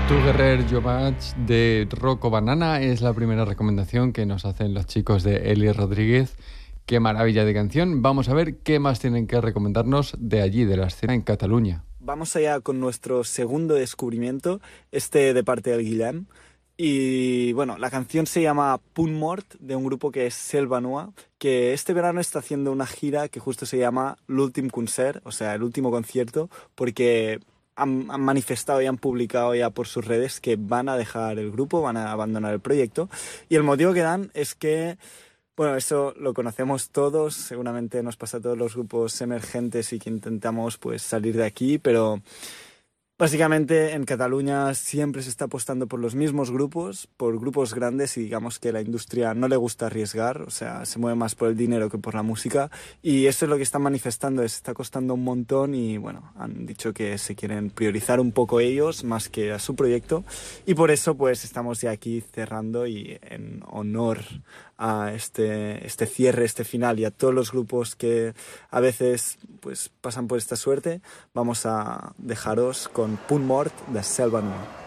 Tu Guerrer Jovach de Rocco Banana es la primera recomendación que nos hacen los chicos de Eli Rodríguez. Qué maravilla de canción. Vamos a ver qué más tienen que recomendarnos de allí, de la escena en Cataluña. Vamos allá con nuestro segundo descubrimiento, de parte del Guillem. Y bueno, la canción se llama Punt Mort, de un grupo que es Selva Nua, que este verano está haciendo una gira que justo se llama L'Últim Concert, o sea, el último concierto, porque han manifestado y han publicado ya por sus redes que van a dejar el grupo, van a abandonar el proyecto. Y el motivo que dan es que, bueno, eso lo conocemos todos, seguramente nos pasa a todos los grupos emergentes y que intentamos pues salir de aquí, pero básicamente en Cataluña siempre se está apostando por los mismos grupos, por grupos grandes, y digamos que la industria no le gusta arriesgar, o sea, se mueve más por el dinero que por la música, y eso es lo que están manifestando, está costando un montón y bueno, han dicho que se quieren priorizar un poco ellos más que a su proyecto, y por eso pues estamos ya aquí cerrando, y en honor a este cierre, este final, y a todos los grupos que a veces pues pasan por esta suerte, vamos a dejaros con Punt Mort de Selva Nua.